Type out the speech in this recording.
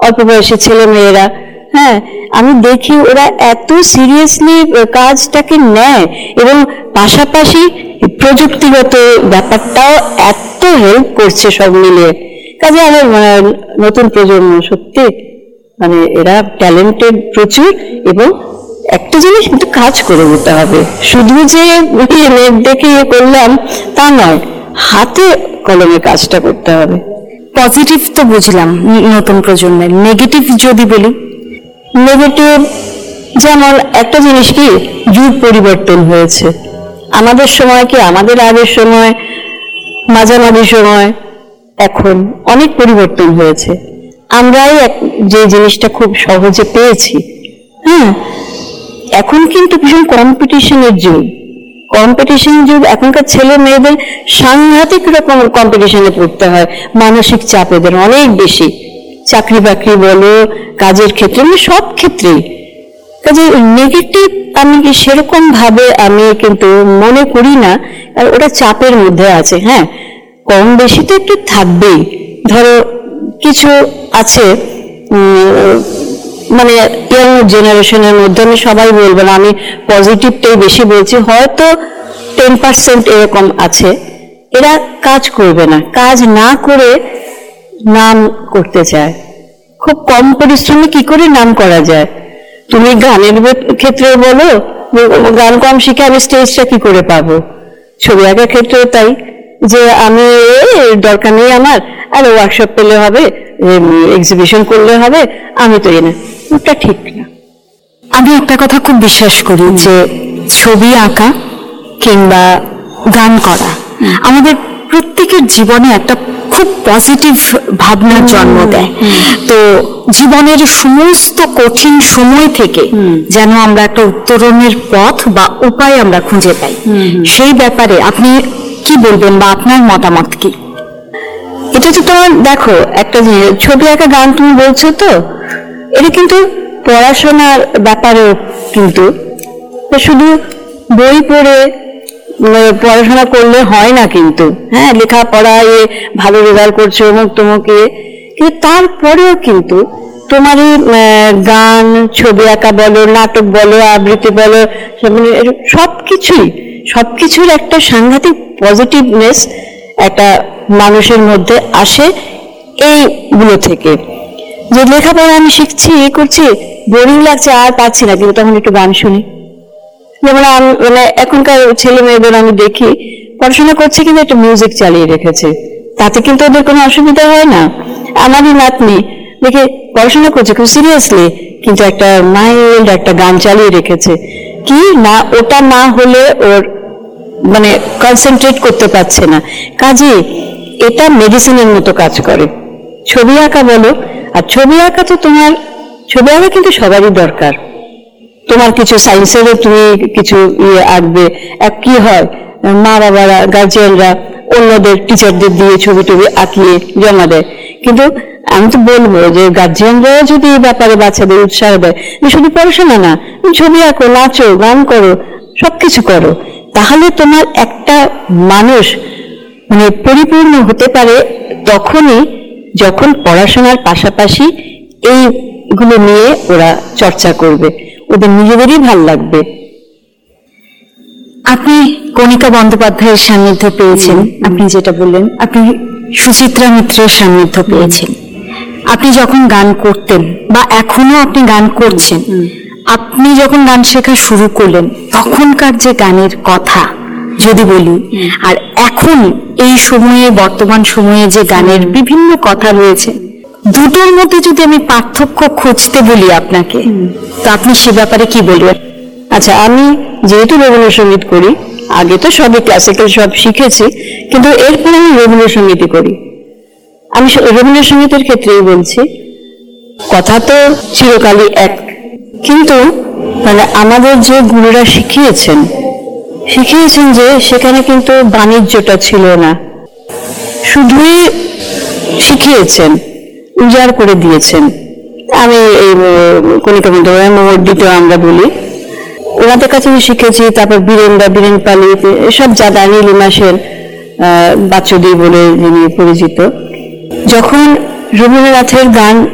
অল্প বয়সী ছেলে মেয়েরা, হ্যাঁ আমি দেখি ওরা এত সিরিয়াসলি কাজটাকে নেয়, এবং পাশাপাশি প্রযুক্তিগত ব্যাপারটাও এত হেল্প করছে সব মিলিয়ে। কাজে আমার নতুন প্রজন্ম সত্যি এরা ট্যালেন্টেড প্রচুর, এবং একটা জিনিস কিন্তু কাজ করে দিতে হবে, শুধু যে নেট দেখে করলাম তা নয়, হাতে কলমে কাজটা করতে হবে। পজিটিভ তো বুঝলাম নতুন প্রজন্মের, নেগেটিভ যদি বলি? নেগেটিভ যেমন একটা জিনিস কি, যুগ পরিবর্তন হয়েছে। আমাদের সময় কি, আমাদের আগের সময়, মাঝামাঝি সময়, এখন অনেক পরিবর্তন হয়েছে। আমরাই যে জিনিসটা খুব সহজে পেয়েছি, হ্যাঁ এখন কিন্তু ভীষণ কম্পিটিশনের যুগ। এখনকার ছেলে মেয়েদের সাংঘাতিক রকম কম্পিটিশনে পড়তে হয়, মানসিক চাপ এদের অনেক বেশি, চাকরি বাকরি বলো, কাজের ক্ষেত্রে, সব ক্ষেত্রেই। কাজে নেগেটিভ আমি সেরকম ভাবে আমি কিন্তু মনে করি না, আর ওটা চাপের মধ্যে আছে। হ্যাঁ কম বেশি তো একটু থাকবেই। ধরো কিছু আছে ইয়াং জেনারেশনের মধ্যে, আমি সবাই বলবো না, আমি পজিটিভটাই বেশি বলছি, হয়তো 10% এরকম আছে, এরা কাজ করবে না, কাজ না করে নাম করতে চায়। খুব কম পরিশ্রমে কি করে নাম করা যায়? তুমি গানের ক্ষেত্রে বলো, গান কম শিখে আমি স্টেজটা কি করে পাবো? ছবি আঁকার ক্ষেত্রেও তাই, যে আমি দরকার নেই আমার, আর ওয়ার্কশপ পেলে হবে, এক্সিবিশন করলে হবে, আমি তো না, ওটা ঠিক না। আমি একটা কথা খুব বিশ্বাস করি, যে ছবি আঁকা কিংবা গান করা আমাদের প্রত্যেকের জীবনে একটা খুব পজিটিভ ভাবনার জন্ম দেয়। তো জীবনের সমস্ত কঠিন সময় থেকে যেন আমরা একটা উত্তরণের পথ বা উপায় আমরা খুঁজে পাই, সেই ব্যাপারে আপনি কি বলবেন বা আপনার মতামত কি? এটা তো তোমার দেখো একটা জিনিস, ছবি আঁকা গান তুমি বলছো তো, এটা কিন্তু পড়াশোনার ব্যাপারেও কিন্তু শুধু বই পড়ে পড়াশোনা করলে হয় না কিন্তু। হ্যাঁ লেখাপড়া ভালো রেজাল্ট করছে অমুক তমুকে, কিন্তু তারপরেও কিন্তু তোমার গান, ছবি আঁকা বলো, নাটক বলো, আবৃত্তি বলো, সবকিছুর একটা সাংঘাতিক পজিটিভনেস একটা মানুষের মধ্যে আসে এইগুলো থেকে। যে লেখাপড়া আমি শিখছি, করছি, বোরিং লাগছে, আর পাচ্ছি না, কিন্তু তখন একটু গান শুনি। যেমন এখনকার ছেলে মেয়েদের আমি দেখি পড়াশোনা করছে কিন্তু একটা মিউজিক চালিয়ে রেখেছে, তাতে কিন্তু ওদের কোনো অসুবিধা হয় না। আমারই নাতনি দেখে পড়াশোনা করছে খুব সিরিয়াসলি, কিন্তু একটা মাইল্ড একটা গান চালিয়ে রেখেছে, কি না ওটা না হলে ওর কনসেন্ট্রেট করতে পারছে না। কাজে এটা মেডিসিনের মতো কাজ করে। ছবি আঁকা বলো, আর ছবি আঁকা তো ছবি আঁকা কিন্তু সবারই দরকার। তোমার কিছু সায়েন্সেরও তুমি কিছু আঁকবে, কি হয় মা বাবারা, গার্জিয়ানরা অন্যদের টিচারদের দিয়ে ছবি টবি আঁকিয়ে জমা দেয়, কিন্তু আমি তো বলবো যে গার্জিয়ানরাও যদি এই ব্যাপারে বাচ্চাদের উৎসাহ দেয়, শুধু পড়াশোনা না, ছবি আঁকো, নাচো, গান করো, সবকিছু করো, তাহলে তোমার একটা মানুষ পরিপূর্ণ হতে পারে তখনই যখন পড়াশোনার পাশাপাশি এইগুলো নিয়ে ওরা চর্চা করবে, ওদের নিজেদেরই ভাল লাগবে। আপনি কণিকা বন্দ্যোপাধ্যায়ের সান্নিধ্য পেয়েছেন, আপনি যেটা বললেন, আপনি সুচিত্রা মিত্রের সান্নিধ্য পেয়েছেন। আপনি যখন গান করতেন বা এখনো আপনি গান করছেন, আপনি যখন গান শেখা শুরু করলেন তখনকার যে গানের কথা যদি বলি, আর এখন এই সময়ে, বর্তমান সময়ে যে গানের বিভিন্ন কথা রয়েছে, দুটোর মধ্যে যদি আমি পার্থক্য খুঁজতে বলি আপনাকে, তো আপনি সে ব্যাপারে কি বলবেন? আচ্ছা, আমি যেহেতু রবীন্দ্রসঙ্গীত করি, আগে তো সবই ক্লাসিক্যাল সব শিখেছি, কিন্তু এরপরে আমি রবীন্দ্রসঙ্গীতই করি। আমি রবীন্দ্রসঙ্গীতের ক্ষেত্রেই বলছি, কথা তো চিরকালই এক, কিন্তু আমাদের যে গুরুরা শিখিয়েছেন যে সেখানে কিন্তু বাণিজ্যটা ছিল না, শুধুই শিখিয়েছেন, উজাড় করে দিয়েছেন। আমি এই কণিকা বন্দ্যোপাধ্যায়, মহর্দিতেও আমরা বলি, ওনাদের কাছে আমি শিখেছি। তারপর বীরেন পালি, এসব যারা, নীলিমা সেন, বাচ্চুদি বলে যিনি পরিচিত। যখন রবীন্দ্রনাথের গান